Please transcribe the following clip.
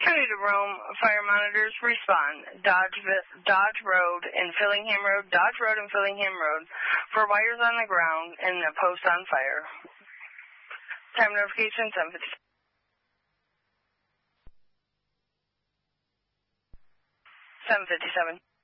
County to Rome, fire monitors respond. Dodge Road and Fillingham Road, Dodge Road and Fillingham Road for wires on the ground and a post on fire. Time notification 7:57.